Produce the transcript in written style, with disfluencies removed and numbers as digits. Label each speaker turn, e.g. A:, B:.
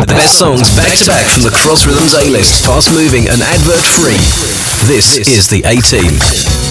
A: The best songs back to back from the Cross Rhythms A-list, fast moving and advert free. This is the A-Team.